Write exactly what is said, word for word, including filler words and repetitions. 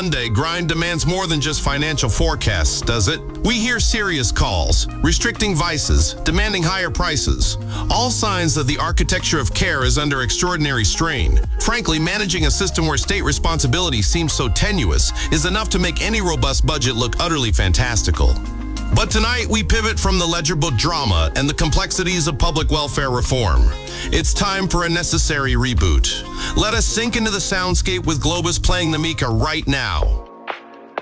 Monday, grind demands more than just financial forecasts, does it? We hear serious calls, restricting vices, demanding higher prices. All signs that the architecture of care is under extraordinary strain. Frankly, managing a system where state responsibility seems so tenuous is enough to make any robust budget look utterly fantastical. But tonight, we pivot from the ledger book drama and the complexities of public welfare reform. It's time for a necessary reboot. Let us sink into the soundscape with Globus playing the Mika right now.